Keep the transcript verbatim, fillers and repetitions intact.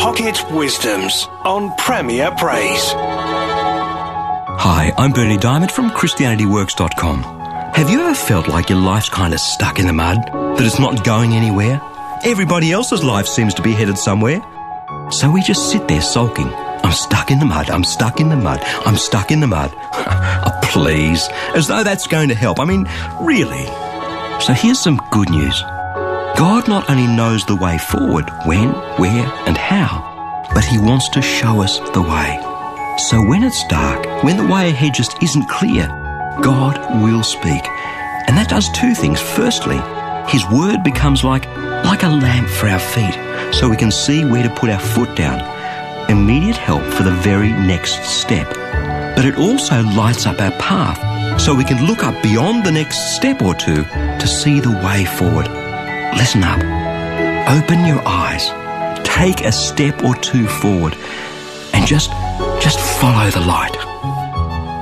Pocket Wisdoms on Premier Praise. Hi, I'm Bernie Diamond from Christianity Works dot com. Have you ever felt like your life's kind of stuck in the mud? That it's not going anywhere? Everybody else's life seems to be headed somewhere. So we just sit there sulking. I'm stuck in the mud, I'm stuck in the mud, I'm stuck in the mud. Oh, please. As though that's going to help. I mean, really. So here's some good news. God not only knows the way forward, when, where and how, but he wants to show us the way. So when it's dark, when the way ahead just isn't clear, God will speak. And that does two things. Firstly, his word becomes like, like a lamp for our feet, so we can see where to put our foot down. Immediate help for the very next step. But it also lights up our path, so we can look up beyond the next step or two to see the way forward. Listen up. Open your eyes. Take a step or two forward and just, just follow the light.